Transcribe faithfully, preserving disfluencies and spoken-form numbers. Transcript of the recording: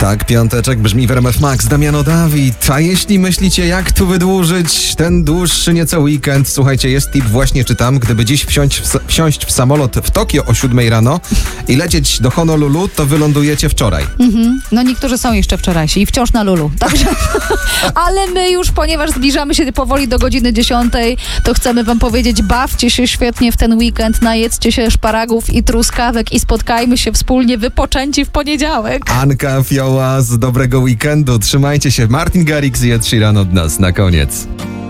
Tak, piąteczek brzmi w R M F Max. Damiano Dawid. A jeśli myślicie, jak tu wydłużyć ten dłuższy nieco weekend, słuchajcie, jest tip, właśnie czytam. Gdyby dziś wsiąść w, wsiąść w samolot w Tokio o siódmej rano i lecieć do Honolulu, to wylądujecie wczoraj. Mhm. No niektórzy są jeszcze wczorajsi i wciąż na Lulu. Także, ale my już, ponieważ zbliżamy się powoli do godziny dziesiątej, to chcemy wam powiedzieć, bawcie się świetnie w ten weekend, najedzcie się szparagów i truskawek i spotkajmy się wspólnie wypoczęci w poniedziałek. Anka Fioła z dobrego weekendu. Trzymajcie się. Martin Garrix i Ed Sheeran od nas na koniec.